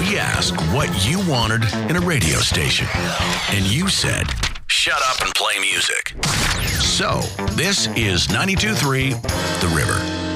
We asked what you wanted in a radio station, and you said, shut up and play music. So, this is 92.3 The River.